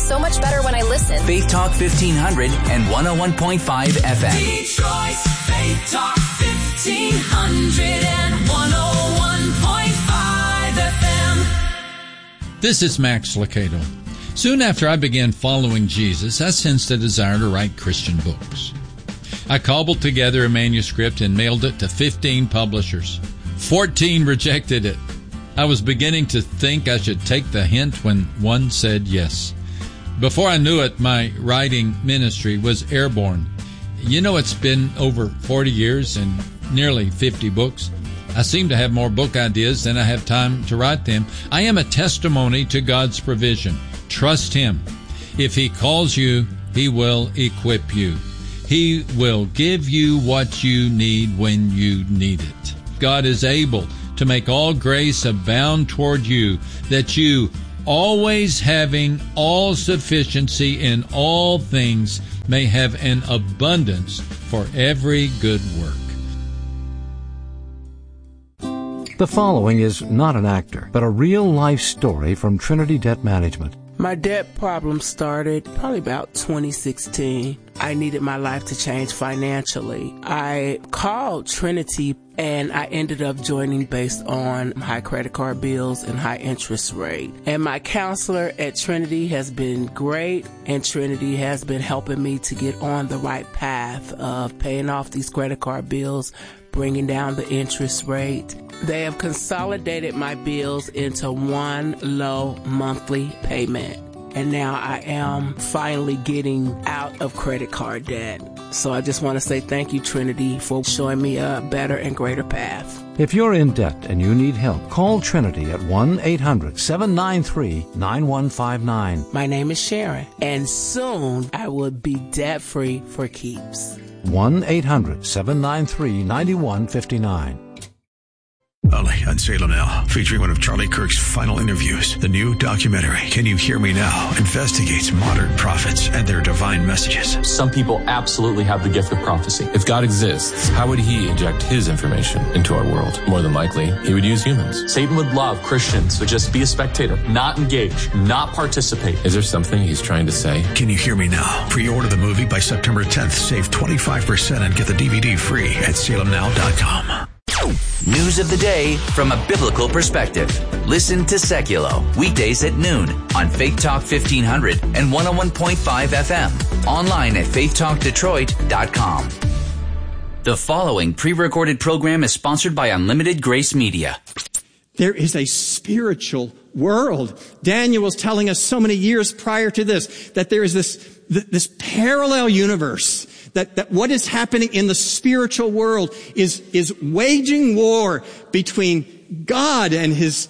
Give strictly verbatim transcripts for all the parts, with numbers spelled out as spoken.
so much better when I listen. Faith Talk fifteen hundred and one oh one point five F M. Detroit's Faith Talk fifteen hundred and one oh one point five F M. This is Max Lucado. Soon after I began following Jesus, I sensed a desire to write Christian books. I cobbled together a manuscript and mailed it to fifteen publishers. fourteen rejected it. I was beginning to think I should take the hint when one said yes. Before I knew it, my writing ministry was airborne. You know, it's been over forty years and nearly fifty books. I seem to have more book ideas than I have time to write them. I am a testimony to God's provision. Trust Him. If He calls you, He will equip you. He will give you what you need when you need it. God is able to make all grace abound toward you, that you, always having all sufficiency in all things, may have an abundance for every good work. The following is not an actor, but a real-life story from Trinity Debt Management. My debt problem started probably about twenty sixteen. I needed my life to change financially. I called Trinity and I ended up joining based on high credit card bills and high interest rate. And my counselor at Trinity has been great, and Trinity has been helping me to get on the right path of paying off these credit card bills, bringing down the interest rate. They have consolidated my bills into one low monthly payment. And now I am finally getting out of credit card debt. So I just want to say thank you, Trinity, for showing me a better and greater path. If you're in debt and you need help, call Trinity at one eight hundred seven nine three nine one five nine. My name is Sharon, and soon I will be debt-free for keeps. one eight hundred seven nine three nine one five nine. Only on Salem Now, featuring one of Charlie Kirk's final interviews. The new documentary, Can You Hear Me Now?, investigates modern prophets and their divine messages. Some people absolutely have the gift of prophecy. If God exists, how would He inject His information into our world? More than likely, He would use humans. Satan would love Christians to just be a spectator, not engage, not participate. Is there something He's trying to say? Can You Hear Me Now? Pre-order the movie by September tenth. Save twenty-five percent and get the D V D free at salem now dot com. News of the day from a biblical perspective. Listen to Seculo weekdays at noon on Faith Talk fifteen hundred and one oh one point five F M. Online at faith talk detroit dot com. The following pre-recorded program is sponsored by Unlimited Grace Media. There is a spiritual world. Daniel was telling us so many years prior to this that there is this this parallel universe. That, that what is happening in the spiritual world is, is waging war between God and His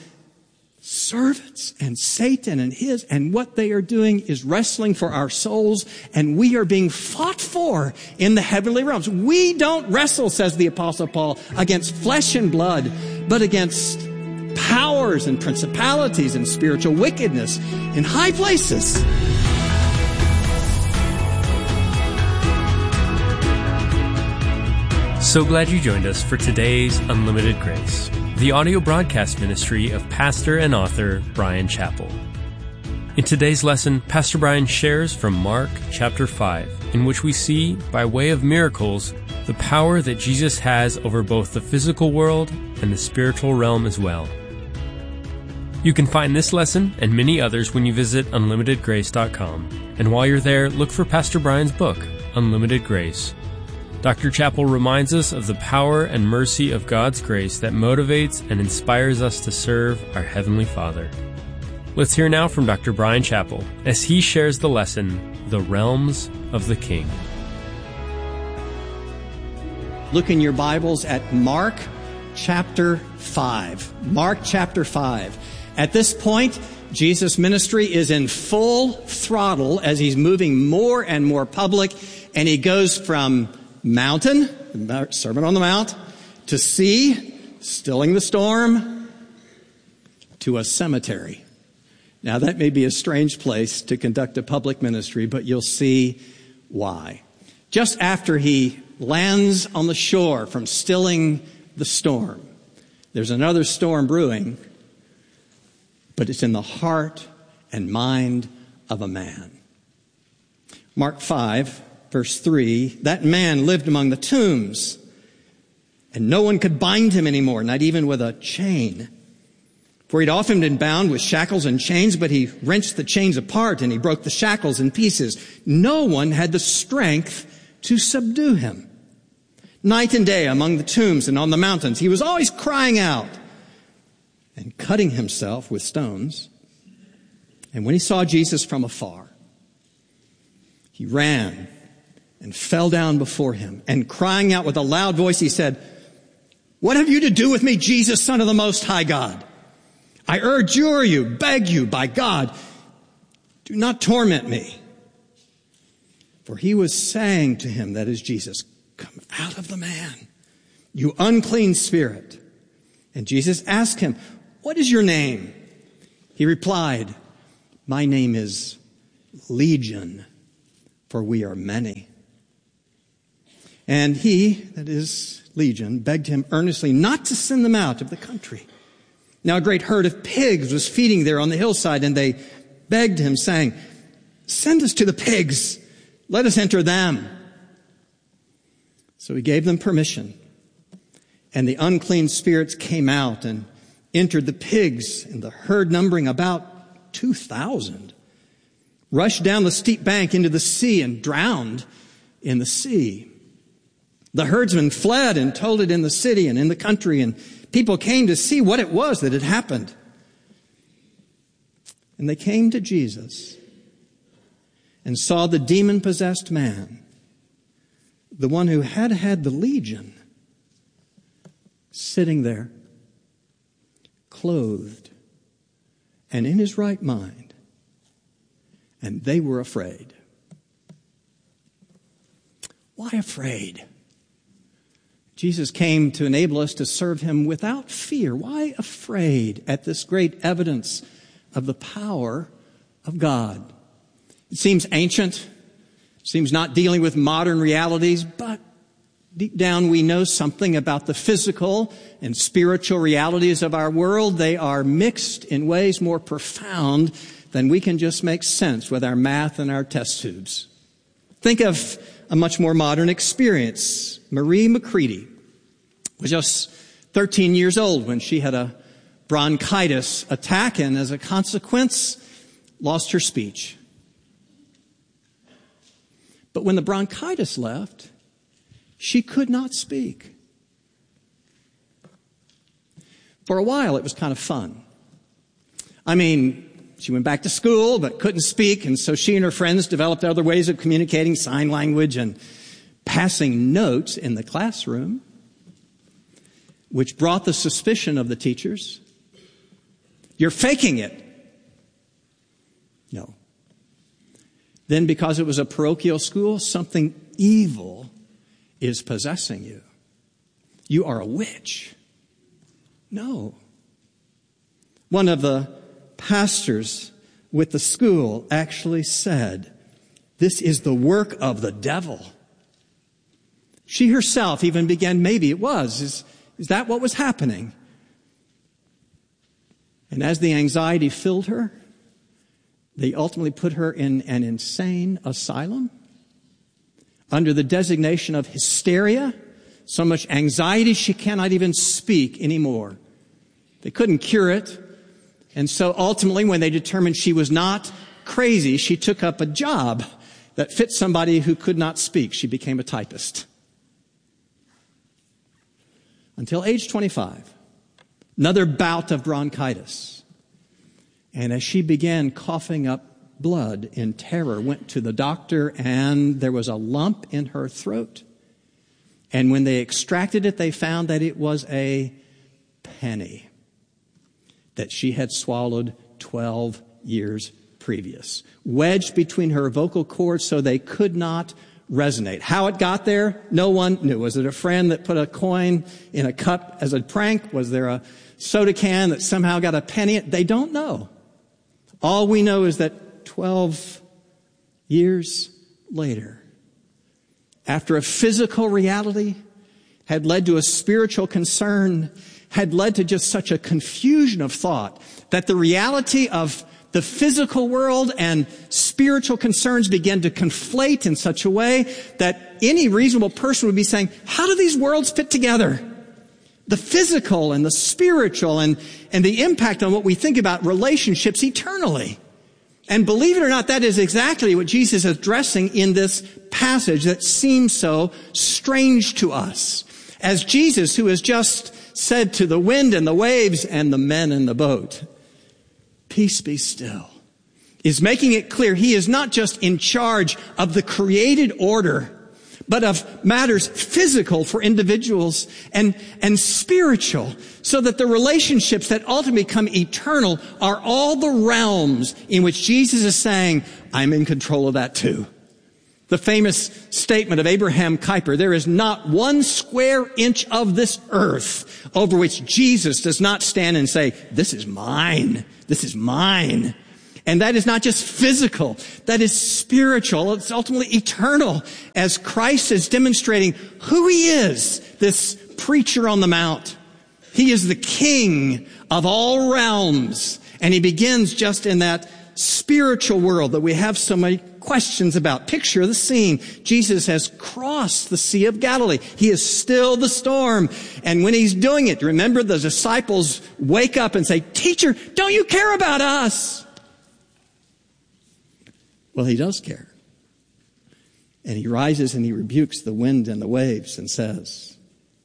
servants and Satan and his, and what they are doing is wrestling for our souls, and we are being fought for in the heavenly realms. We don't wrestle, says the Apostle Paul, against flesh and blood, but against powers and principalities and spiritual wickedness in high places. So glad you joined us for today's Unlimited Grace, the audio broadcast ministry of pastor and author Bryan Chapell. In today's lesson, Pastor Bryan shares from Mark chapter five, in which we see, by way of miracles, the power that Jesus has over both the physical world and the spiritual realm as well. You can find this lesson and many others when you visit unlimited grace dot com. And while you're there, look for Pastor Bryan's book, Unlimited Grace. Doctor Chapell reminds us of the power and mercy of God's grace that motivates and inspires us to serve our Heavenly Father. Let's hear now from Doctor Bryan Chapell as he shares the lesson, The Realms of the King. Look in your Bibles at Mark chapter five. Mark chapter five. At this point, Jesus' ministry is in full throttle as He's moving more and more public, and He goes from mountain, Sermon on the Mount, to sea, stilling the storm, to a cemetery. Now, that may be a strange place to conduct a public ministry, but you'll see why. Just after He lands on the shore from stilling the storm, there's another storm brewing, but it's in the heart and mind of a man. Mark five, verse three, that man lived among the tombs, and no one could bind him anymore, not even with a chain. For he'd often been bound with shackles and chains, but he wrenched the chains apart and he broke the shackles in pieces. No one had the strength to subdue him. Night and day among the tombs and on the mountains, he was always crying out and cutting himself with stones. And when he saw Jesus from afar, he ran and fell down before him, and crying out with a loud voice, he said, "What have you to do with me, Jesus, Son of the Most High God? I adjure you, beg you, by God, do not torment me." For he was saying to him, that is Jesus, "Come out of the man, you unclean spirit." And Jesus asked him, "What is your name?" He replied, "My name is Legion, for we are many." And he, that is Legion, begged him earnestly not to send them out of the country. Now a great herd of pigs was feeding there on the hillside, and they begged him, saying, "Send us to the pigs, let us enter them." So he gave them permission, and the unclean spirits came out and entered the pigs, and the herd, numbering about two thousand, rushed down the steep bank into the sea and drowned in the sea. The herdsmen fled and told it in the city and in the country, and people came to see what it was that had happened. And they came to Jesus and saw the demon-possessed man, the one who had had the legion, sitting there, clothed and in his right mind. And they were afraid. Why afraid? Jesus came to enable us to serve him without fear. Why afraid at this great evidence of the power of God? It seems ancient, seems not dealing with modern realities, but deep down we know something about the physical and spiritual realities of our world. They are mixed in ways more profound than we can just make sense with our math and our test tubes. Think of a much more modern experience. Marie McCready was just thirteen years old when she had a bronchitis attack, and as a consequence, lost her speech. But when the bronchitis left, she could not speak. For a while, it was kind of fun. I mean, she went back to school but couldn't speak, and so she and her friends developed other ways of communicating, sign language and passing notes in the classroom, which brought the suspicion of the teachers. You're faking it. No. Then, because it was a parochial school, something evil is possessing you. You are a witch. No. One of the pastors with the school actually said, "This is the work of the devil." She herself even began, maybe it was. Is, is that what was happening? And as the anxiety filled her, they ultimately put her in an insane asylum under the designation of hysteria. So much anxiety she cannot even speak anymore. They couldn't cure it. And so ultimately, when they determined she was not crazy, she took up a job that fit somebody who could not speak. She became a typist. Until age twenty-five, another bout of bronchitis. And as she began coughing up blood in terror, went to the doctor, and there was a lump in her throat. And when they extracted it, they found that it was a penny that she had swallowed twelve years previous, wedged between her vocal cords so they could not resonate. How it got there, no one knew. Was it a friend that put a coin in a cup as a prank? Was there a soda can that somehow got a penny? They don't know. All we know is that twelve years later, after a physical reality had led to a spiritual concern, had led to just such a confusion of thought, that the reality of the physical world and spiritual concerns begin to conflate in such a way that any reasonable person would be saying, how do these worlds fit together? The physical and the spiritual and, and the impact on what we think about relationships eternally. And believe it or not, that is exactly what Jesus is addressing in this passage that seems so strange to us. As Jesus, who has just said to the wind and the waves and the men in the boat, peace be still, is making it clear he is not just in charge of the created order, but of matters physical for individuals and, and spiritual, so that the relationships that ultimately become eternal are all the realms in which Jesus is saying, I'm in control of that too. The famous statement of Abraham Kuyper, there is not one square inch of this earth over which Jesus does not stand and say, this is mine, this is mine. And that is not just physical, that is spiritual. It's ultimately eternal, as Christ is demonstrating who he is, this preacher on the mount. He is the king of all realms. And he begins just in that spiritual world that we have so many questions about. Picture the scene. Jesus has crossed the Sea of Galilee. He is still the storm. And when he's doing it, remember the disciples wake up and say, Teacher, don't you care about us? Well, he does care. And he rises and he rebukes the wind and the waves and says,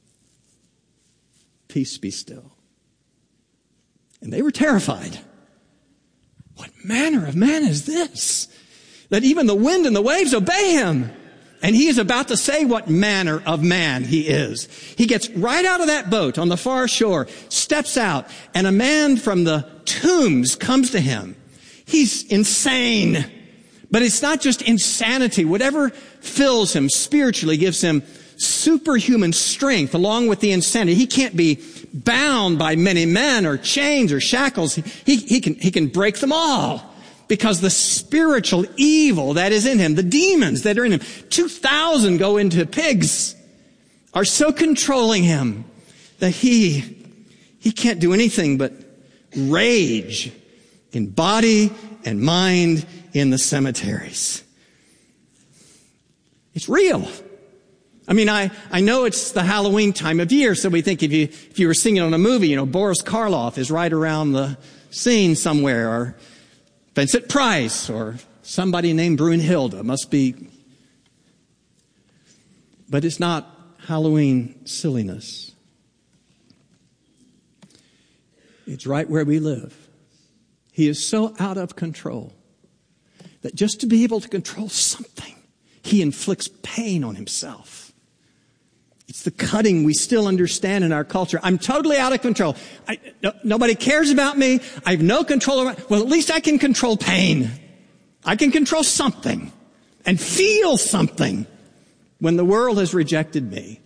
peace be still. And they were terrified. What manner of man is this? That even the wind and the waves obey him. And he is about to say what manner of man he is. He gets right out of that boat on the far shore, steps out, and a man from the tombs comes to him. He's insane. But it's not just insanity. Whatever fills him spiritually gives him superhuman strength along with the insanity. He can't be bound by many men or chains or shackles. He, he, he can, he can break them all because the spiritual evil that is in him, the demons that are in him, two thousand go into pigs, are so controlling him that he, he can't do anything but rage in body and mind in the cemeteries. It's real. I mean, I, I know it's the Halloween time of year, so we think if you, if you were singing on a movie, you know, Boris Karloff is right around the scene somewhere, or Vincent Price, or somebody named Brunhilde must be. But it's not Halloween silliness. It's right where we live. He is so out of control that just to be able to control something, he inflicts pain on himself. It's the cutting we still understand in our culture. I'm totally out of control. I, no, nobody cares about me. I have no control over it. Well, at least I can control pain. I can control something and feel something when the world has rejected me.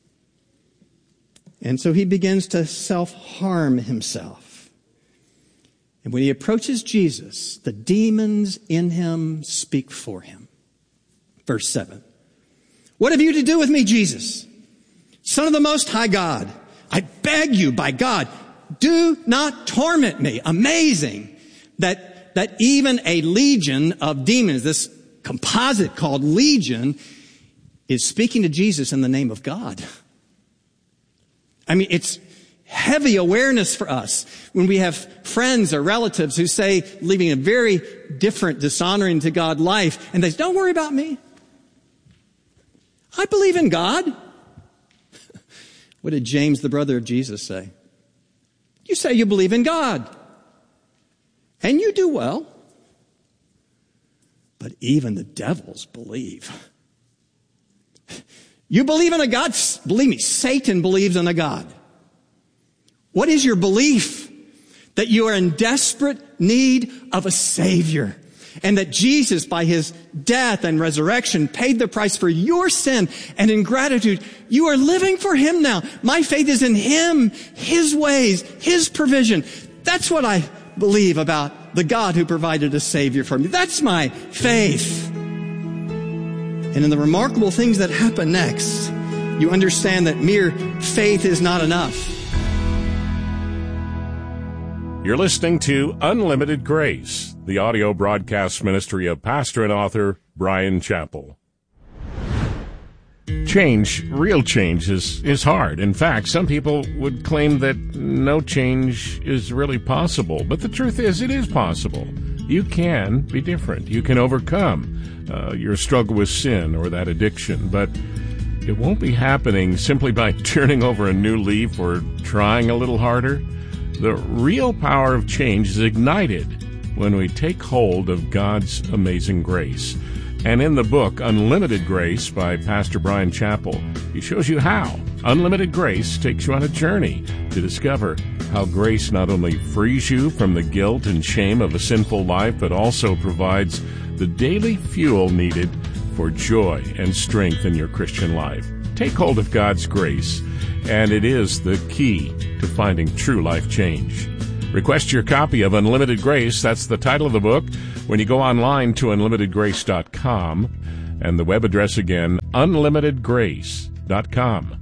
And so he begins to self-harm himself. And when he approaches Jesus, the demons in him speak for him. Verse seven. What have you to do with me, Jesus, Son of the Most High God? I beg you, by God, do not torment me. Amazing that, that even a legion of demons, this composite called legion, is speaking to Jesus in the name of God. I mean, it's heavy awareness for us when we have friends or relatives who say, living a very different, dishonoring to God life, and they say, don't worry about me. I believe in God. What did James, the brother of Jesus, say? You say you believe in God, and you do well. But even the devils believe. You believe in a God? Believe me, Satan believes in a God. What is your belief? That you are in desperate need of a Savior. And that Jesus, by his death and resurrection, paid the price for your sin. And in gratitude, you are living for him now. My faith is in him, his ways, his provision. That's what I believe about the God who provided a Savior for me. That's my faith. And in the remarkable things that happen next, you understand that mere faith is not enough. You're listening to Unlimited Grace. the audio broadcast ministry of pastor and author Bryan Chapell. Change, real change, is, is hard. In fact, some people would claim that no change is really possible. But the truth is, it is possible. You can be different. You can overcome uh, your struggle with sin or that addiction. But it won't be happening simply by turning over a new leaf or trying a little harder. The real power of change is ignited when we take hold of God's amazing grace. And in the book, Unlimited Grace by Pastor Bryan Chapell, he shows you how. Unlimited Grace takes you on a journey to discover how grace not only frees you from the guilt and shame of a sinful life, but also provides the daily fuel needed for joy and strength in your Christian life. Take hold of God's grace, and it is the key to finding true life change. Request your copy of Unlimited Grace. That's the title of the book when you go online to unlimited grace dot com, and the web address again, unlimited grace dot com.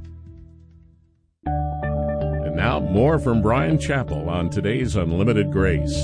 And now more from Bryan Chapell on today's Unlimited Grace.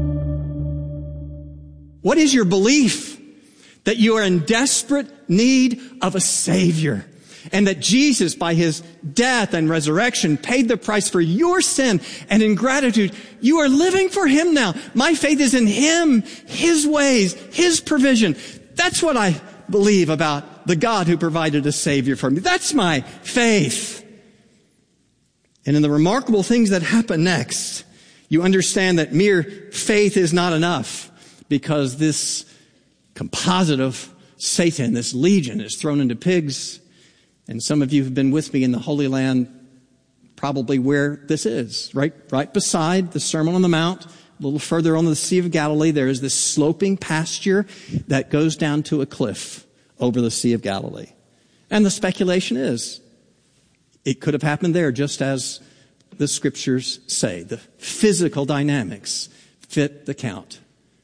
What is your belief? That you are in desperate need of a Savior, and that Jesus, by His death and resurrection, paid the price for your sin, and in gratitude, you are living for Him now. My faith is in Him, His ways, His provision. That's what I believe about the God who provided a Savior for me. That's my faith. And in the remarkable things that happen next, you understand that mere faith is not enough, because this composite of Satan, this legion, is thrown into pigs. And some of you have been with me in the Holy Land, probably where this is, right, right beside the Sermon on the Mount. A little further on the Sea of Galilee, there is this sloping pasture that goes down to a cliff over the Sea of Galilee. And the speculation is, it could have happened there, just as the Scriptures say. The physical dynamics fit the count.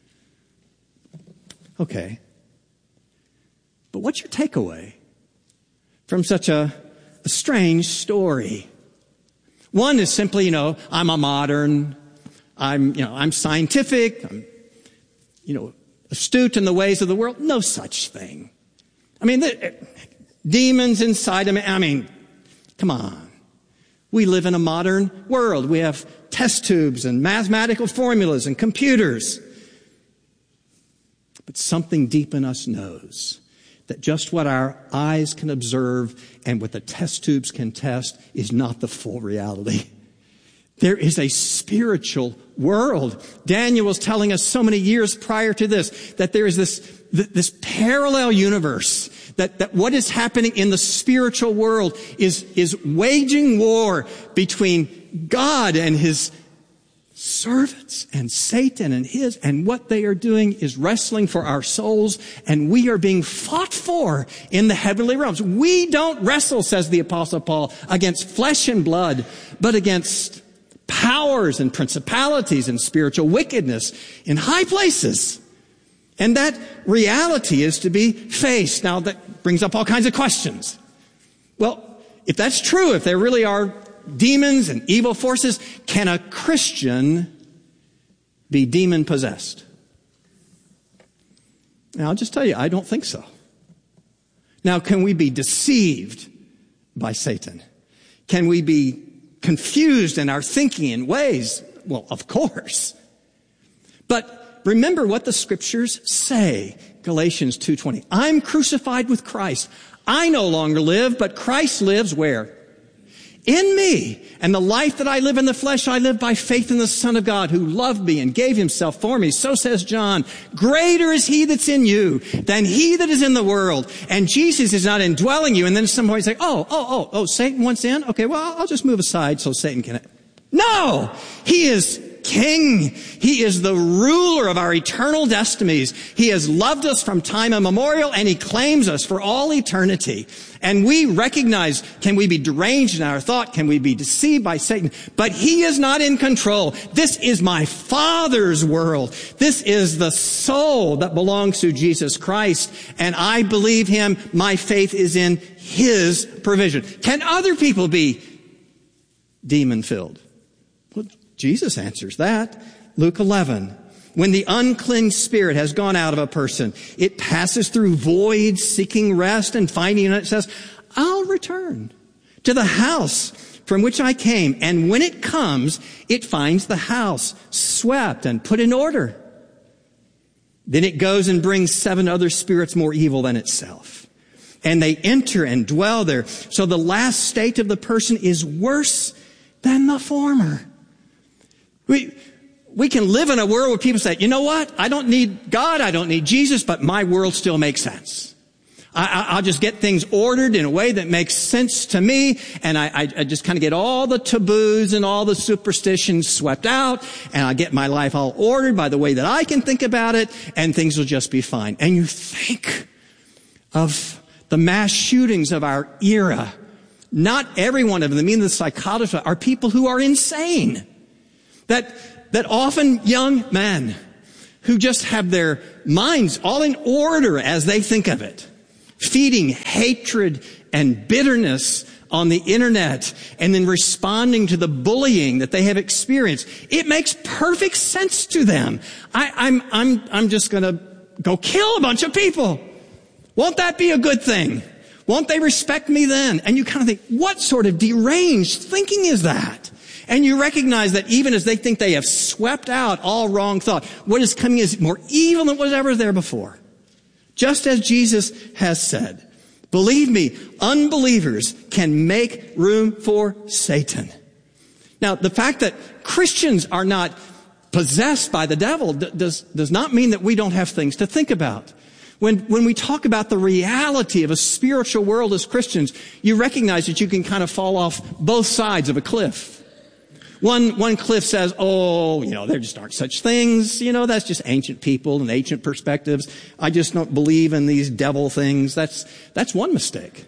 Okay. But what's your takeaway from such a, a strange story? One is simply, you know, I'm a modern, I'm, you know, I'm scientific, I'm, you know, astute in the ways of the world. No such thing. I mean, the, demons inside of me. I mean, come on. We live in a modern world. We have test tubes and mathematical formulas and computers. But something deep in us knows that just what our eyes can observe and what the test tubes can test is not the full reality. There is a spiritual world. Daniel was telling us so many years prior to this that there is this, this parallel universe, that, that what is happening in the spiritual world is, is waging war between God and His servants and Satan and his, and what they are doing is wrestling for our souls, and we are being fought for in the heavenly realms. We don't wrestle, says the Apostle Paul, against flesh and blood, but against powers and principalities and spiritual wickedness in high places. And that reality is to be faced. Now, that brings up all kinds of questions. Well, if that's true, if there really are demons and evil forces, can a Christian be demon possessed? Now, I'll just tell you, I don't think so. Now, can we be deceived by Satan? Can we be confused in our thinking in ways? Well, of course. But remember what the Scriptures say. Galatians two twenty. I'm crucified with Christ. I no longer live, but Christ lives where? In me. And the life that I live in the flesh, I live by faith in the Son of God who loved me and gave Himself for me. So says John, greater is He that's in you than he that is in the world. And Jesus is not indwelling you. And then somebody say, oh, oh, oh, oh, Satan wants in? Okay, well, I'll just move aside so Satan can. No! He is King. He is the ruler of our eternal destinies. He has loved us from time immemorial, and He claims us for all eternity. And we recognize, can we be deranged in our thought? Can we be deceived by Satan? But He is not in control. This is my Father's world. This is the soul that belongs to Jesus Christ. And I believe Him. My faith is in His provision. Can other people be demon-filled? Well, Jesus answers that. Luke eleven. When the unclean spirit has gone out of a person, it passes through voids seeking rest and finding it. It says, I'll return to the house from which I came. And when it comes, it finds the house swept and put in order. Then it goes and brings seven other spirits more evil than itself. And they enter and dwell there. So the last state of the person is worse than the former. We, we can live in a world where people say, you know what? I don't need God. I don't need Jesus, but my world still makes sense. I, I'll just get things ordered in a way that makes sense to me. And I, I, I just kind of get all the taboos and all the superstitions swept out. And I get my life all ordered by the way that I can think about it. And things will just be fine. And you think of the mass shootings of our era. Not every one of them, I mean the psychotics, are people who are insane. That, that often young men who just have their minds all in order as they think of it. Feeding hatred and bitterness on the internet and then responding to the bullying that they have experienced. It makes perfect sense to them. I, I'm, I'm, I'm just gonna go kill a bunch of people. Won't that be a good thing? Won't they respect me then? And you kind of think, what sort of deranged thinking is that? And you recognize that even as they think they have swept out all wrong thought, what is coming is more evil than was ever there before. Just as Jesus has said, believe me, unbelievers can make room for Satan. Now, the fact that Christians are not possessed by the devil does, does not mean that we don't have things to think about. When, when we talk about the reality of a spiritual world as Christians, you recognize that you can kind of fall off both sides of a cliff. One, one cliff says, oh, you know, there just aren't such things. You know, that's just ancient people and ancient perspectives. I just don't believe in these devil things. That's, that's one mistake.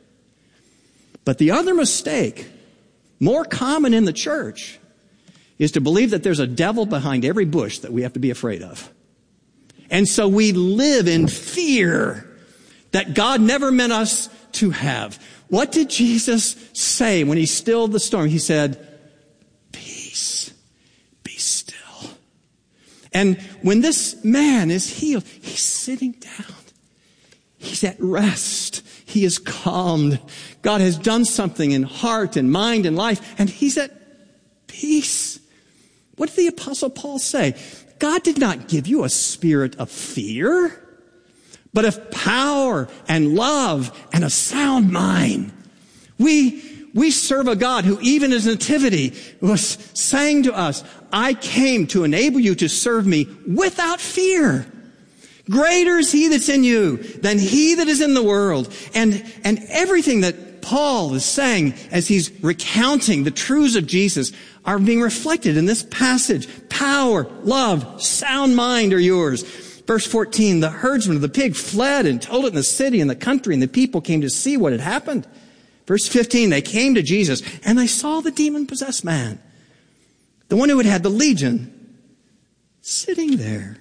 But the other mistake, more common in the church, is to believe that there's a devil behind every bush that we have to be afraid of. And so we live in fear that God never meant us to have. What did Jesus say when he stilled the storm? He said, peace, be still. And when this man is healed, he's sitting down. He's at rest. He is calmed. God has done something in heart and mind and life, and he's at peace. What did the Apostle Paul say? God did not give you a spirit of fear, but of power and love and a sound mind. We We serve a God who even in his nativity was saying to us, I came to enable you to serve me without fear. Greater is he that's in you than he that is in the world. And, and everything that Paul is saying as he's recounting the truths of Jesus are being reflected in this passage. Power, love, sound mind are yours. Verse fourteen, the herdsman of the pig fled and told it in the city and the country, and the people came to see what had happened. Verse fifteen, they came to Jesus and they saw the demon-possessed man, the one who had had the legion, sitting there,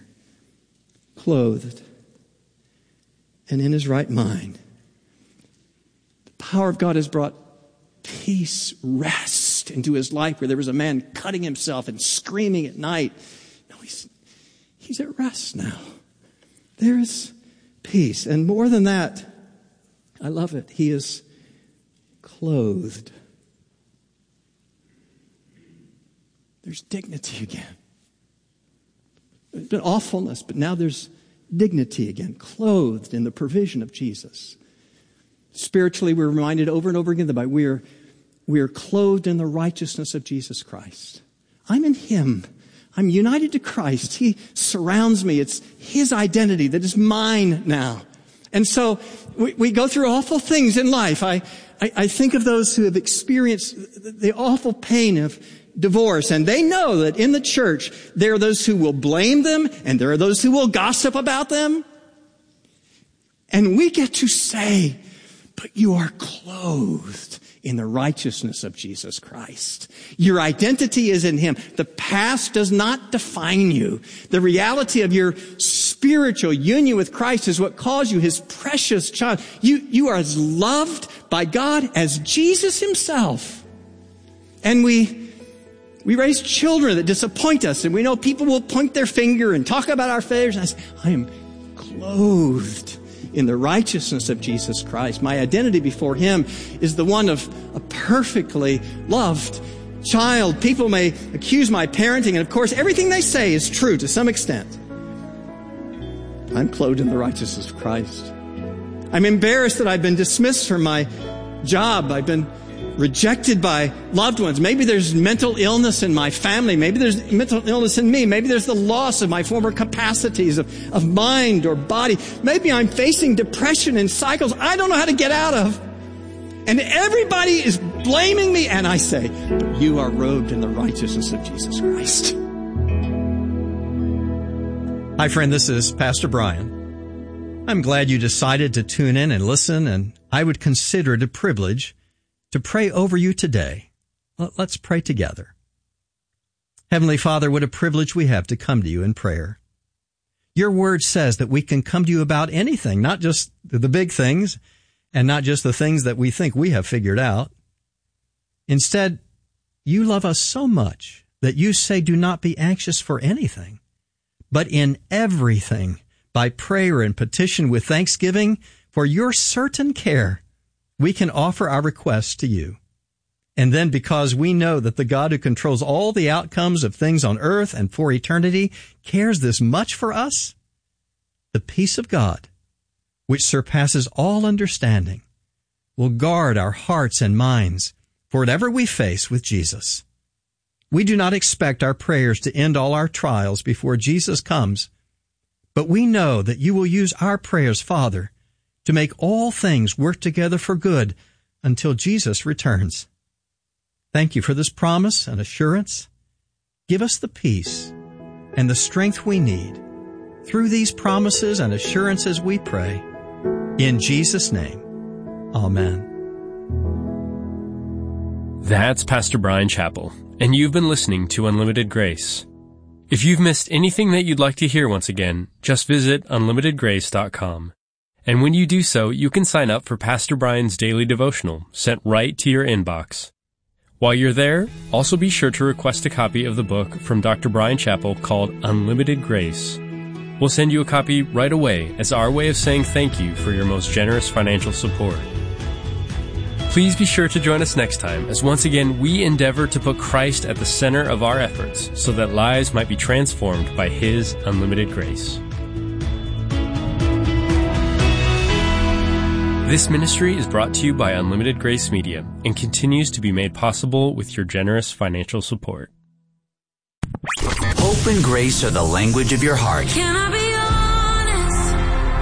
clothed and in his right mind. The power of God has brought peace, rest into his life where there was a man cutting himself and screaming at night. No, he's, he's at rest now. There is peace. And more than that, I love it. He is clothed. There's dignity again. There's been awfulness, but now there's dignity again, clothed in the provision of Jesus. Spiritually, we're reminded over and over again that we are, we are clothed in the righteousness of Jesus Christ. I'm in him. I'm united to Christ. He surrounds me. It's his identity that is mine now. And so we, we go through awful things in life. I, I, I think of those who have experienced the awful pain of divorce, and they know that in the church there are those who will blame them and there are those who will gossip about them. And we get to say, but you are clothed in the righteousness of Jesus Christ. Your identity is in him. The past does not define you. The reality of your spiritual union with Christ is what calls you his precious child. You, you are as loved by God as Jesus himself. And we We raise children that disappoint us, and we know people will point their finger and talk about our failures. And I say, I am clothed in the righteousness of Jesus Christ. My identity before him is the one of a perfectly loved child. People may accuse my parenting, and of course, everything they say is true to some extent. I'm clothed in the righteousness of Christ. I'm embarrassed that I've been dismissed from my job. I've been rejected by loved ones. Maybe there's mental illness in my family. Maybe there's mental illness in me. Maybe there's the loss of my former capacities of, of mind or body. Maybe I'm facing depression in cycles I don't know how to get out of. And everybody is blaming me. And I say, but you are robed in the righteousness of Jesus Christ. Hi, friend. This is Pastor Brian. I'm glad you decided to tune in and listen, and I would consider it a privilege to pray over you today. Let's pray together. Heavenly Father, what a privilege we have to come to you in prayer. Your word says that we can come to you about anything, not just the big things and not just the things that we think we have figured out. Instead, you love us so much that you say, do not be anxious for anything, but in everything, by prayer and petition with thanksgiving, for your certain care, we can offer our requests to you. And then because we know that the God who controls all the outcomes of things on earth and for eternity cares this much for us, the peace of God, which surpasses all understanding, will guard our hearts and minds for whatever we face with Jesus. We do not expect our prayers to end all our trials before Jesus comes, but we know that you will use our prayers, Father, to make all things work together for good until Jesus returns. Thank you for this promise and assurance. Give us the peace and the strength we need. Through these promises and assurances we pray. In Jesus' name, amen. That's Pastor Brian Chappell, and you've been listening to Unlimited Grace. If you've missed anything that you'd like to hear once again, just visit unlimited grace dot com. And when you do so, you can sign up for Pastor Brian's daily devotional sent right to your inbox. While you're there, also be sure to request a copy of the book from Doctor Brian Chappell called Unlimited Grace. We'll send you a copy right away as our way of saying thank you for your most generous financial support. Please be sure to join us next time as once again we endeavor to put Christ at the center of our efforts so that lives might be transformed by His unlimited grace. This ministry is brought to you by Unlimited Grace Media and continues to be made possible with your generous financial support. Hope and grace are the language of your heart. Can I be honest?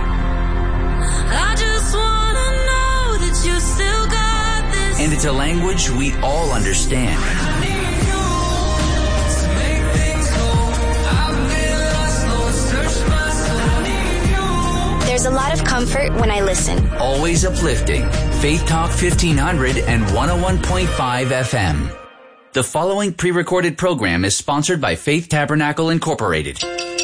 I just want to know that you still got this. And it's a language we all understand. I need you to make things whole. I've been lost, Lord, search my soul. I need you. There's a lot of comfort when I listen. Always uplifting. Faith Talk fifteen hundred and one oh one point five F M. The following pre-recorded program is sponsored by Faith Tabernacle Incorporated.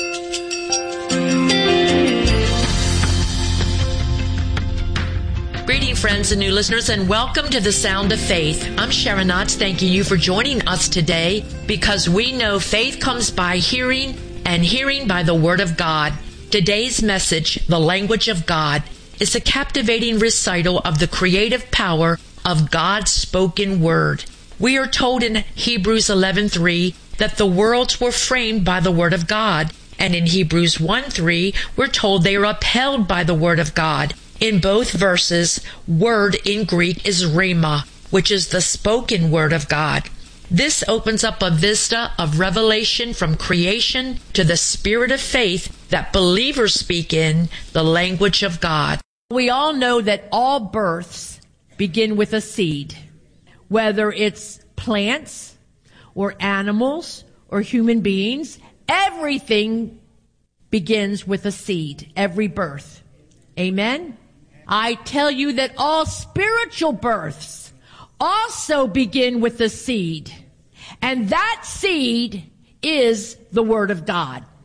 Greeting, friends and new listeners, and welcome to the Sound of Faith. I'm Sharon Knotts, thanking you for joining us today because we know faith comes by hearing and hearing by the Word of God. Today's message, The Language of God, is a captivating recital of the creative power of God's spoken Word. We are told in Hebrews eleven three that the worlds were framed by the Word of God, and in Hebrews one three we're told they are upheld by the Word of God. In both verses, word in Greek is rhema, which is the spoken Word of God. This opens up a vista of revelation from creation to the spirit of faith that believers speak in, the language of God. We all know that all births begin with a seed. Whether it's plants or animals or human beings, everything begins with a seed, every birth. Amen? I tell you that all spiritual births also begin with a seed. And that seed is the Word of God.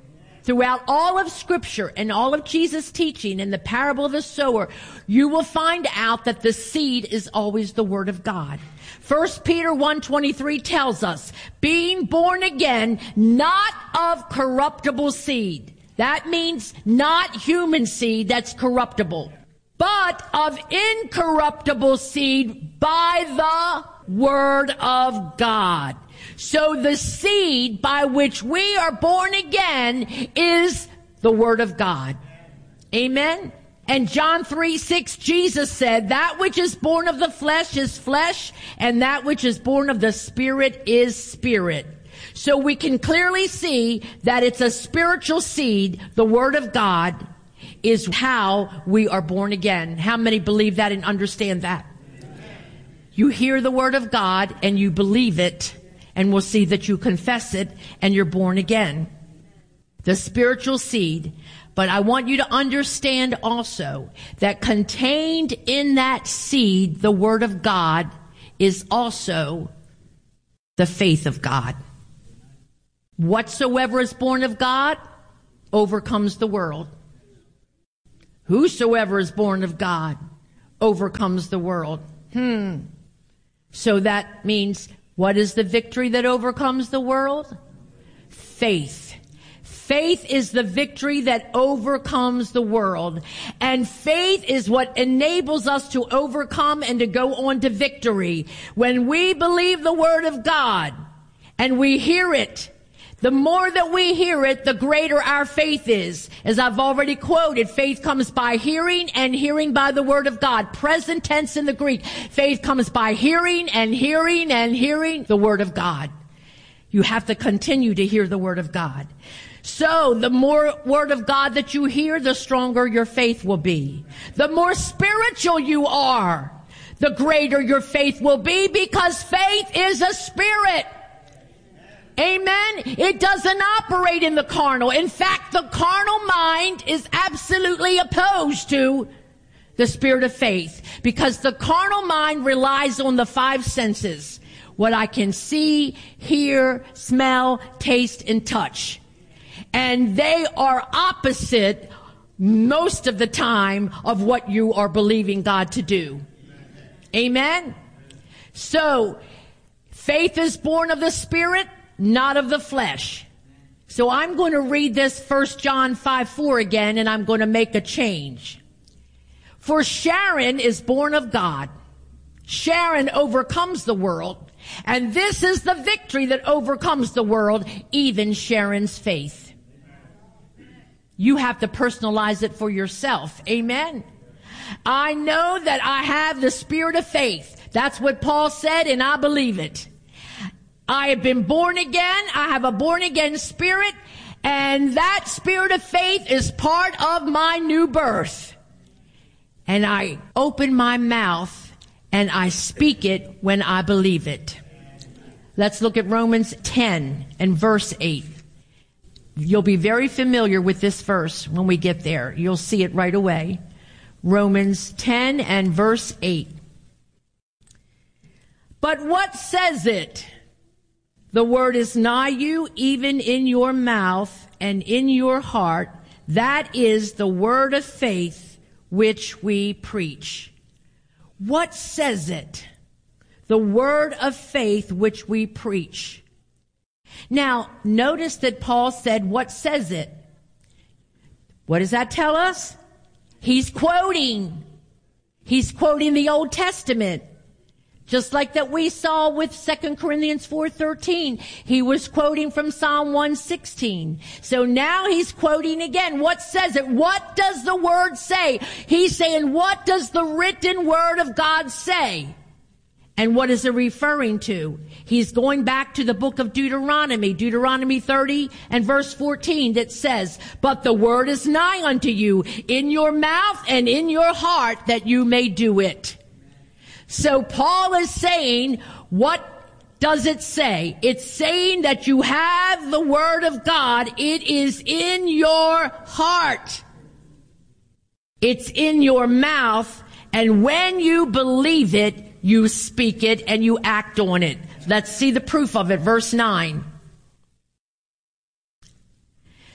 throughout all of Scripture and all of Jesus' teaching and the parable of the sower, you will find out that the seed is always the Word of God. First Peter one twenty-three tells us, being born again, not of corruptible seed. That means not human seed that's corruptible, but of incorruptible seed by the Word of God. So the seed by which we are born again is the Word of God. Amen. And John three six, Jesus said, that which is born of the flesh is flesh, and that which is born of the Spirit is spirit. So we can clearly see that it's a spiritual seed. The Word of God is how we are born again. How many believe that and understand that? You hear the Word of God and you believe it, and we'll see that you confess it and you're born again. The spiritual seed. But I want you to understand also that contained in that seed, the Word of God, is also the faith of God. Whatsoever is born of God overcomes the world. Whosoever is born of God overcomes the world. Hmm. So that means, what is the victory that overcomes the world? Faith. Faith is the victory that overcomes the world. And faith is what enables us to overcome and to go on to victory. When we believe the Word of God and we hear it, the more that we hear it, the greater our faith is. As I've already quoted, faith comes by hearing, and hearing by the Word of God. Present tense in the Greek. Faith comes by hearing and hearing and hearing the Word of God. You have to continue to hear the Word of God. So the more Word of God that you hear, the stronger your faith will be. The more spiritual you are, the greater your faith will be, because faith is a spirit. Amen. It doesn't operate in the carnal. In fact, the carnal mind is absolutely opposed to the spirit of faith, because the carnal mind relies on the five senses. What I can see, hear, smell, taste, and touch. And they are opposite most of the time of what you are believing God to do. Amen. So faith is born of the Spirit, not of the flesh. So I'm going to read this First John five four again, and I'm going to make a change. For Sharon is born of God. Sharon overcomes the world. And this is the victory that overcomes the world, even Sharon's faith. You have to personalize it for yourself. Amen. I know that I have the spirit of faith. That's what Paul said, and I believe it. I have been born again. I have a born again spirit, and that spirit of faith is part of my new birth. And I open my mouth and I speak it when I believe it. Let's look at Romans ten and verse eight. You'll be very familiar with this verse when we get there. You'll see it right away. Romans ten and verse eight. But what says it? The word is nigh you, even in your mouth and in your heart. That is the word of faith which we preach. What says it? The word of faith which we preach. Now, notice that Paul said, what says it? What does that tell us? He's quoting. He's quoting the Old Testament. Just like that we saw with Second Corinthians four thirteen. He was quoting from Psalm one sixteen. So now he's quoting again. What says it? What does the word say? He's saying, what does the written word of God say? And what is it referring to? He's going back to the book of Deuteronomy, Deuteronomy thirty and verse fourteen, that says, but the word is nigh unto you, in your mouth and in your heart, that you may do it. So Paul is saying, what does it say? It's saying that you have the word of God. It is in your heart. It's in your mouth. And when you believe it, you speak it and you act on it. Let's see the proof of it. Verse nine.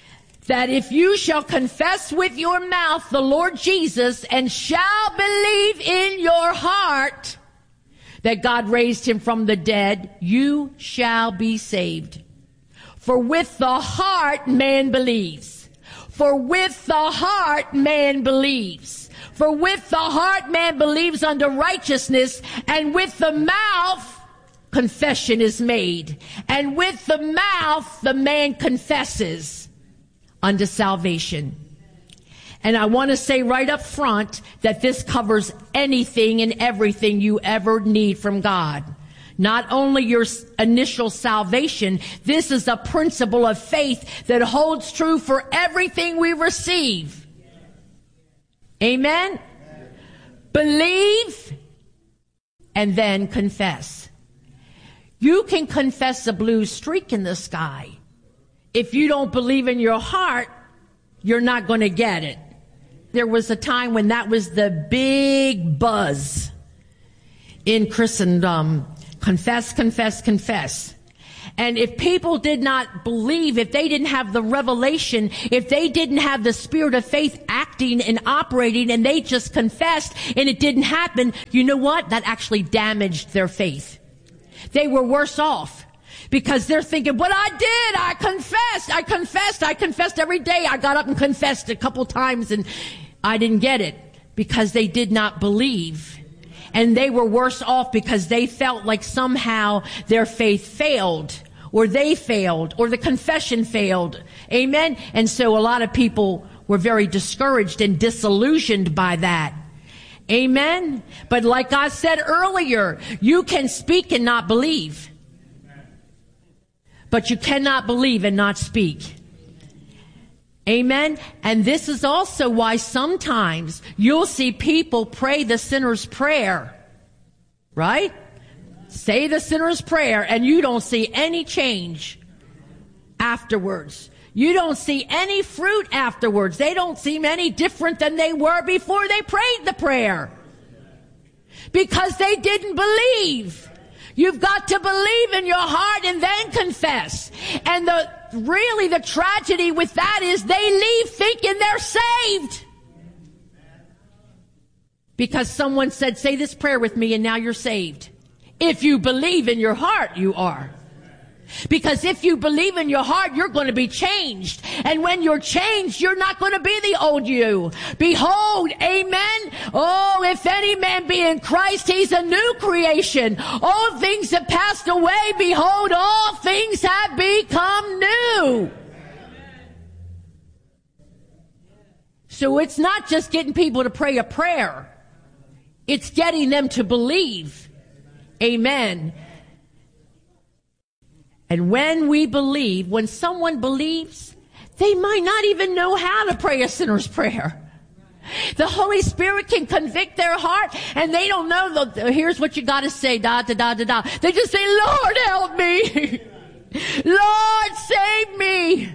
that if you shall confess with your mouth the Lord Jesus and shall believe in your heart that God raised him from the dead, you shall be saved. For with the heart man believes. For with the heart man believes. For with the heart man believes unto righteousness, and with the mouth confession is made. And with the mouth the man confesses unto salvation. And I want to say right up front that this covers anything and everything you ever need from God. Not only your initial salvation, this is a principle of faith that holds true for everything we receive. Amen? Believe and then confess. You can confess a blue streak in the sky. If you don't believe in your heart, you're not going to get it. There was a time when that was the big buzz in Christendom. Confess, confess, confess. And if people did not believe, if they didn't have the revelation, if they didn't have the spirit of faith acting and operating, and they just confessed and it didn't happen, you know what? That actually damaged their faith. They were worse off. Because they're thinking, what I did, I confessed, I confessed, I confessed every day. I got up and confessed a couple times and I didn't get it because they did not believe. And they were worse off because they felt like somehow their faith failed, or they failed, or the confession failed. Amen? And so a lot of people were very discouraged and disillusioned by that. Amen? But like I said earlier, you can speak and not believe. But you cannot believe and not speak. Amen? And this is also why sometimes you'll see people pray the sinner's prayer. Right? Say the sinner's prayer and you don't see any change afterwards. You don't see any fruit afterwards. They don't seem any different than they were before they prayed the prayer. Because they didn't believe. You've got to believe in your heart and then confess. And the really the tragedy with that is they leave thinking they're saved. Because someone said, say this prayer with me and now you're saved. If you believe in your heart, you are. Because if you believe in your heart, you're going to be changed. And when you're changed, you're not going to be the old you. Behold, amen. Oh, if any man be in Christ, he's a new creation. All things have passed away. Behold, all things have become new. So it's not just getting people to pray a prayer. It's getting them to believe. Amen. And when we believe, when someone believes, they might not even know how to pray a sinner's prayer. The Holy Spirit can convict their heart and they don't know. The, here's what you got to say, da, da, da, da, da. They just say, Lord, help me. Lord, save me.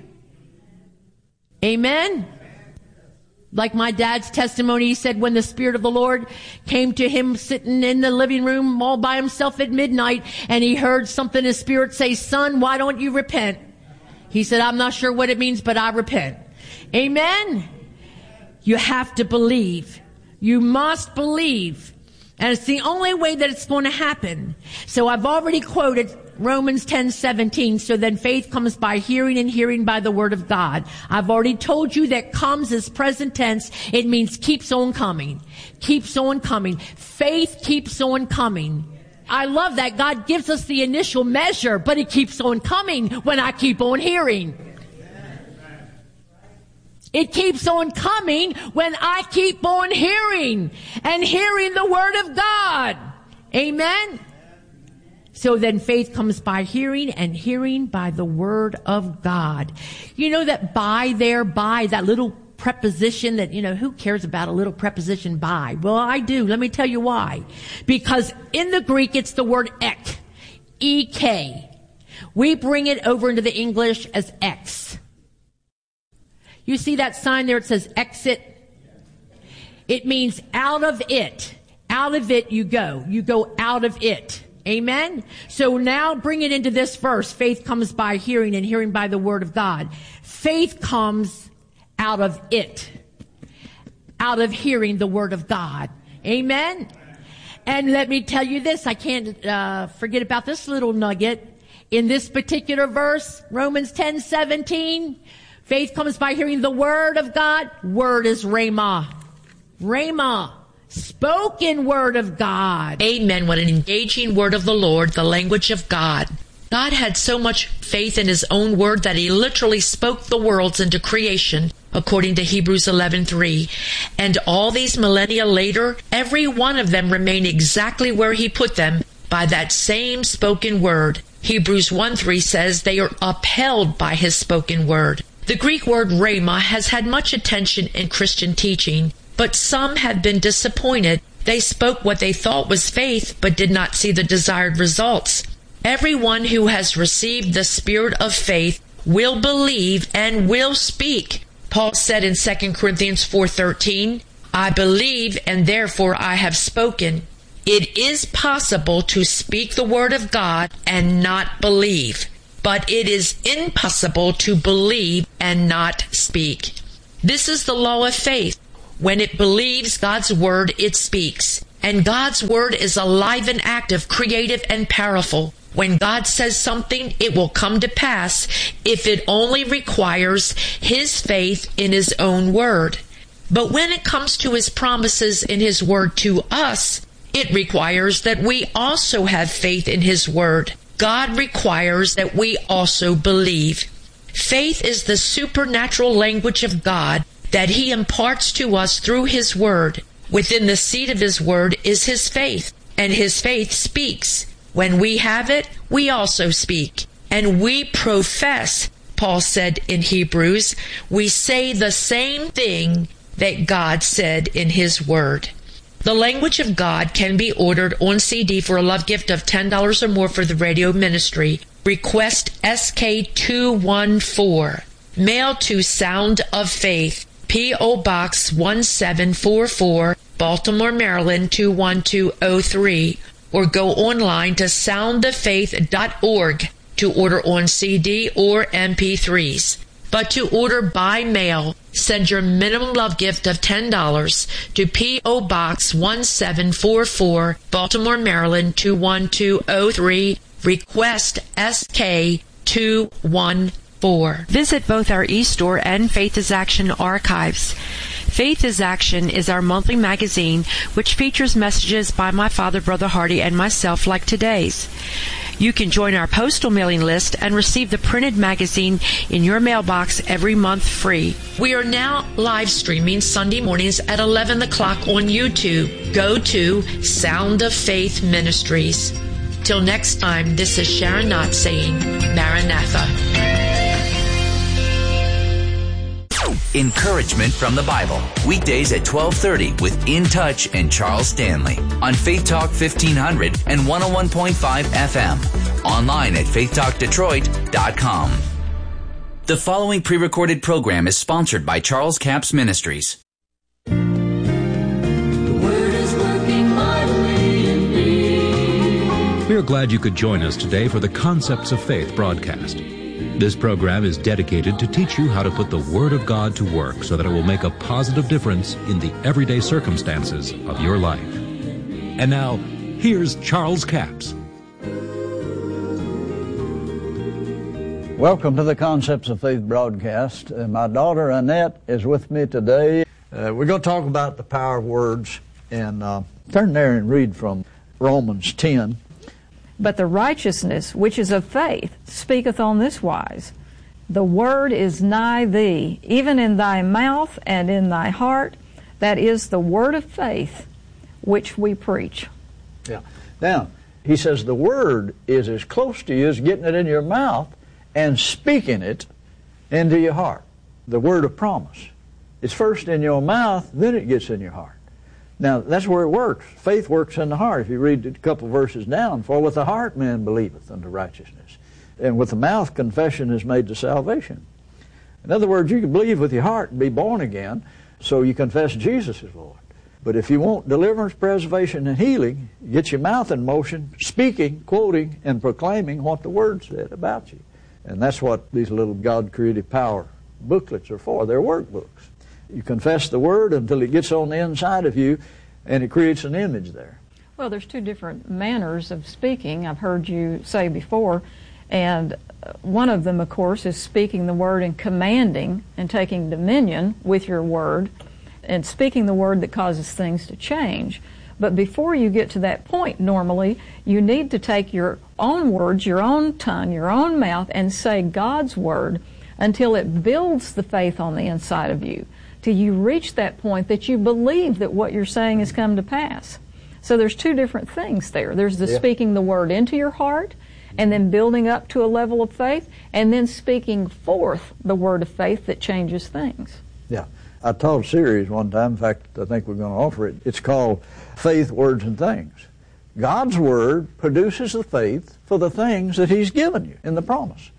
Amen. Like my dad's testimony, he said when the Spirit of the Lord came to him sitting in the living room all by himself at midnight and he heard something in his spirit say, son, why don't you repent? He said, I'm not sure what it means, but I repent. Amen. You have to believe. You must believe. And it's the only way that it's going to happen. So I've already quoted Romans ten seventeen. So then faith comes by hearing and hearing by the word of God. I've already told you that comes is present tense. It means keeps on coming. Keeps on coming. Faith keeps on coming. I love that God gives us the initial measure, but it keeps on coming when I keep on hearing. It keeps on coming when I keep on hearing and hearing the word of God. Amen. So then faith comes by hearing and hearing by the word of God. You know that by there, by, that little preposition that, you know, who cares about a little preposition by? Well, I do. Let me tell you why. Because in the Greek, it's the word ek. E K. We bring it over into the English as X. You see that sign there? It says exit. It means out of it. Out of it you go. You go out of it. Amen? So now bring it into this verse. Faith comes by hearing, and hearing by the word of God. Faith comes out of it. Out of hearing the word of God. Amen? And let me tell you this. I can't uh, forget about this little nugget. In this particular verse, Romans ten seventeen, faith comes by hearing the word of God. Word is rhema. Rhema. Spoken word of God. Amen. What an engaging word of the Lord, the language of God. God had so much faith in his own word that he literally spoke the worlds into creation, according to Hebrews eleven three. And all these millennia later, every one of them remain exactly where he put them by that same spoken word. Hebrews one three says they are upheld by his spoken word. The Greek word rhema has had much attention in Christian teaching, but some have been disappointed. They spoke what they thought was faith, but did not see the desired results. Everyone who has received the spirit of faith will believe and will speak. Paul said in Second Corinthians four thirteen, I believe and therefore I have spoken. It is possible to speak the word of God and not believe, but it is impossible to believe and not speak. This is the law of faith. When it believes God's word, it speaks. And God's word is alive and active, creative and powerful. When God says something, it will come to pass if it only requires his faith in his own word. But when it comes to his promises in his word to us, it requires that we also have faith in his word. God requires that we also believe. Faith is the supernatural language of God that he imparts to us through his word. Within the seed of his word is his faith, and his faith speaks. When we have it, we also speak. And we profess, Paul said in Hebrews, we say the same thing that God said in his word. The language of God can be ordered on C D for a love gift of ten dollars or more for the radio ministry. Request S K two one four. Mail to Sound of Faith, P O. Box one seven four four, Baltimore, Maryland two one two oh three. Or go online to sound of faith dot org to order on C D or M P threes. But to order by mail, send your minimum love gift of ten dollars to P O. Box one seven four four, Baltimore, Maryland two one two oh three. Request S K two one four. Visit both our eStore and Faith is Action archives. Faith is Action is our monthly magazine which features messages by my father, Brother Hardy, and myself like today's. You can join our postal mailing list and receive the printed magazine in your mailbox every month free. We are now live streaming Sunday mornings at eleven o'clock on YouTube. Go to Sound of Faith Ministries. Till next time, this is Sharon Knott saying, Maranatha. Encouragement from the Bible. Weekdays at twelve thirty with In Touch and Charles Stanley on Faith Talk fifteen hundred and one oh one point five F M. Online at faith talk detroit dot com. The following pre-recorded program is sponsored by Charles Capps Ministries. The word is working mightily in me. We are glad you could join us today for the Concepts of Faith broadcast. This program is dedicated to teach you how to put the Word of God to work so that it will make a positive difference in the everyday circumstances of your life. And now, here's Charles Capps. Welcome to the Concepts of Faith broadcast. Uh, my daughter Annette is with me today. Uh, we're going to talk about the power of words. And uh, turn there and read from Romans ten. But the righteousness which is of faith speaketh on this wise, the word is nigh thee, even in thy mouth and in thy heart. That is the word of faith which we preach. Yeah. Now, he says the word is as close to you as getting it in your mouth and speaking it into your heart. The word of promise. It's first in your mouth, then it gets in your heart. Now, that's where it works. Faith works in the heart. If you read a couple verses down, for with the heart man believeth unto righteousness, and with the mouth confession is made to salvation. In other words, you can believe with your heart and be born again, so you confess Jesus is Lord. But if you want deliverance, preservation, and healing, get your mouth in motion, speaking, quoting, and proclaiming what the Word said about you. And that's what these little God-created power booklets are for. They're workbooks. You confess the Word until it gets on the inside of you, and it creates an image there. Well, there's two different manners of speaking, I've heard you say before, and one of them, of course, is speaking the Word and commanding and taking dominion with your Word, and speaking the Word that causes things to change. But before you get to that point, normally, you need to take your own words, your own tongue, your own mouth, and say God's Word until it builds the faith on the inside of you, till you reach that point that you believe that what you're saying has come to pass. So there's two different things there. There's the yeah. speaking the Word into your heart, and then building up to a level of faith, and then speaking forth the word of faith that changes things. Yeah. I taught a series one time, in fact, I think we're going to offer it. It's called Faith, Words, and Things. God's Word produces the faith for the things that He's given you in the promise.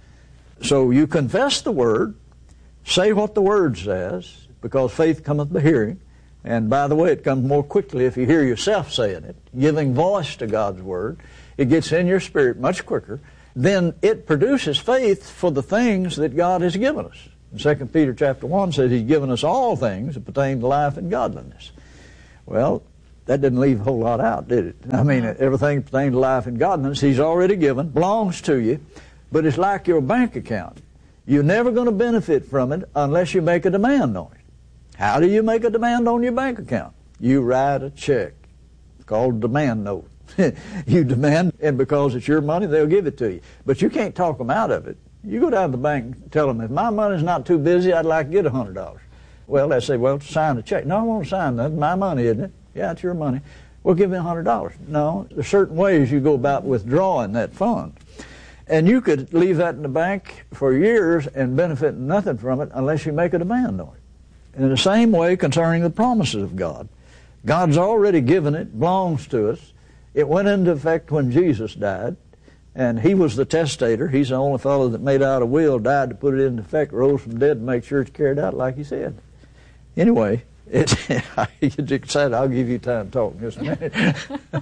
So you confess the Word, say what the Word says, because faith cometh by hearing. And by the way, it comes more quickly if you hear yourself saying it, giving voice to God's Word. It gets in your spirit much quicker. Then it produces faith for the things that God has given us. Second Peter chapter one says He's given us all things that pertain to life and godliness. Well, that didn't leave a whole lot out, did it? I mean, everything pertaining to life and godliness He's already given, belongs to you, but it's like your bank account. You're never going to benefit from it unless you make a demand on it. How do you make a demand on your bank account? You write a check. It's called a demand note. You demand, and because it's your money, they'll give it to you. But you can't talk them out of it. You go down to the bank and tell them, if my money's not too busy, I'd like to get one hundred dollars. Well, they say, well, sign the check. No, I won't sign that. It's my money, isn't it? Yeah, it's your money. Well, give me one hundred dollars. No, there's certain ways you go about withdrawing that fund. And you could leave that in the bank for years and benefit nothing from it unless you make a demand on it. And in the same way concerning the promises of God. God's already given it, belongs to us. It went into effect when Jesus died, and He was the testator. He's the only fellow that made out a will, died to put it into effect, rose from the dead to make sure it's carried out like He said. Anyway, it, I get excited. I'll give you time to talk in just a minute.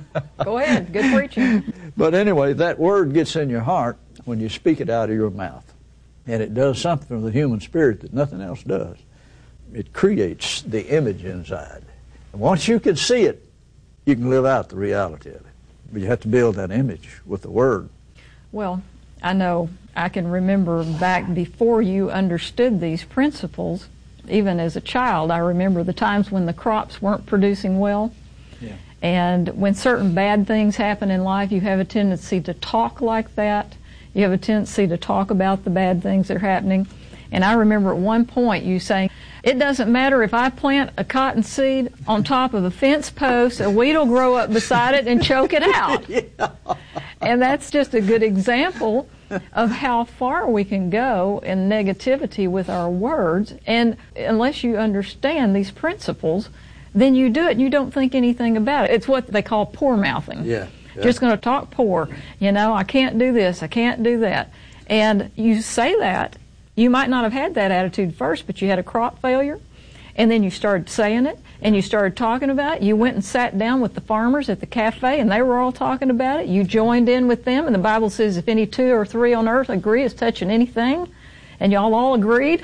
Go ahead. Good preaching. But anyway, that word gets in your heart when you speak it out of your mouth. And it does something with the human spirit that nothing else does. It creates the image inside. And once you can see it, you can live out the reality of it. But you have to build that image with the Word. Well, I know I can remember back before you understood these principles, even as a child, I remember the times when the crops weren't producing well. Yeah. And when certain bad things happen in life, you have a tendency to talk like that. You have a tendency to talk about the bad things that are happening. And I remember at one point you saying, it doesn't matter if I plant a cotton seed on top of a fence post, a weed will grow up beside it and choke it out. Yeah. And that's just a good example of how far we can go in negativity with our words. And unless you understand these principles, then you do it and you don't think anything about it. It's what they call poor mouthing. Yeah. Yeah. Just going to talk poor. You know, I can't do this, I can't do that. And you say that. You might not have had that attitude first, but you had a crop failure, and then you started saying it, and you started talking about it. You went and sat down with the farmers at the cafe, and they were all talking about it. You joined in with them, and the Bible says if any two or three on earth agree as touching anything, and y'all all agreed.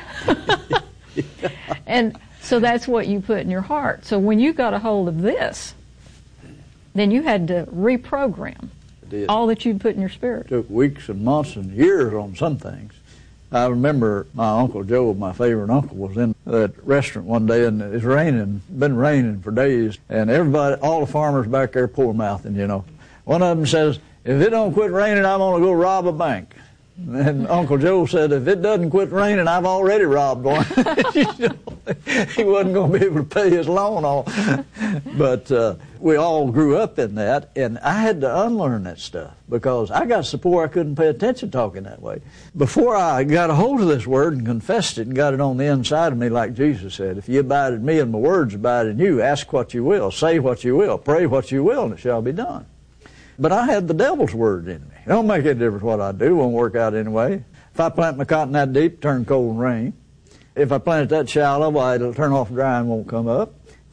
Yeah. And so that's what you put in your heart. So when you got a hold of this, then you had to reprogram all that you'd put in your spirit. It took weeks and months and years on some things. I remember my Uncle Joe, my favorite uncle, was in that restaurant one day, and it's raining, been raining for days, and everybody, all the farmers back there poor mouthing, you know. One of them says, if it don't quit raining, I'm going to go rob a bank. And Uncle Joe said, if it doesn't quit raining, I've already robbed one. You know, he wasn't going to be able to pay his loan off. But uh, we all grew up in that, and I had to unlearn that stuff because I got so poor I couldn't pay attention talking that way. Before I got a hold of this word and confessed it and got it on the inside of me, like Jesus said, if you abide in me and my words abide in you, ask what you will, say what you will, pray what you will, and it shall be done. But I had the devil's word in me. It don't make any difference what I do. It won't work out anyway. If I plant my cotton that deep, turn cold and rain. If I plant it that shallow, why, it'll turn off dry and won't come up. If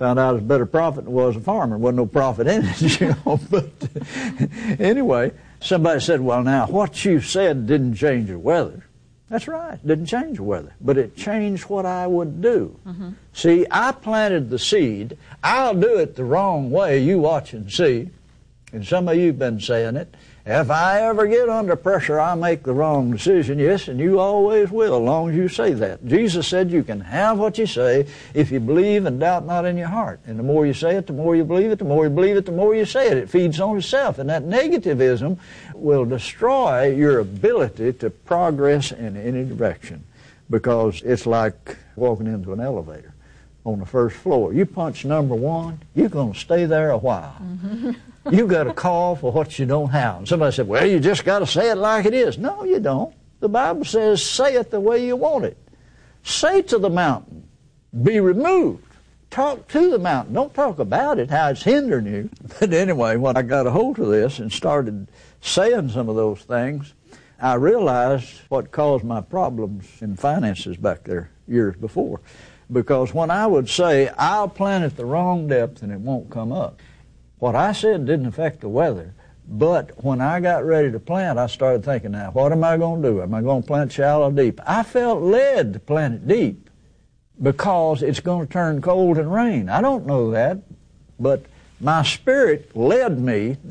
Found out I was a better prophet than I was a farmer. Wasn't no profit in it, you know. But anyway, somebody said, well, now, what you said didn't change the weather. That's right. It didn't change the weather. But it changed what I would do. Mm-hmm. See, I planted the seed. I'll do it the wrong way. You watch and see. And some of you have been saying it. If I ever get under pressure, I'll make the wrong decision. Yes, and you always will, as long as you say that. Jesus said you can have what you say if you believe and doubt not in your heart. And the more you say it, the more you believe it. The more you believe it, the more you say it. It feeds on itself. And that negativism will destroy your ability to progress in any direction, because it's like walking into an elevator on the first floor. You punch number one, you're going to stay there a while. Mm-hmm. You got to call for what you don't have. And somebody said, well, you just got to say it like it is. No, you don't. The Bible says, say it the way you want it. Say to the mountain, be removed. Talk to the mountain. Don't talk about it, how it's hindering you. But anyway, when I got a hold of this and started saying some of those things, I realized what caused my problems in finances back there years before. Because when I would say, I'll plant at the wrong depth and it won't come up, what I said didn't affect the weather. But when I got ready to plant, I started thinking, now, what am I going to do? Am I going to plant shallow or deep? I felt led to plant it deep because it's going to turn cold and rain. I don't know that, but my spirit led me